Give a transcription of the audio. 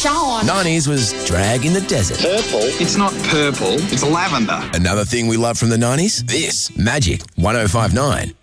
Sean. 90s was drag in the desert. Purple? It's not purple, it's lavender. Another thing we love from the 90s? This, Magic 105.9.